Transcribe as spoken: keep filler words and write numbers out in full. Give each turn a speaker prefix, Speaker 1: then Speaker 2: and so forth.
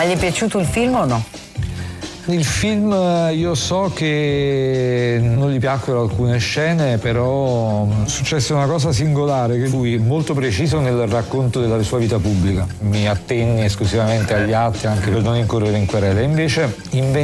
Speaker 1: Ma gli è piaciuto il film o no?
Speaker 2: Il film, io so che non gli piacquero alcune scene, però successe una cosa singolare, che lui molto preciso nel racconto della sua vita pubblica. Mi attenni esclusivamente agli atti anche per non incorrere in querela. Invece in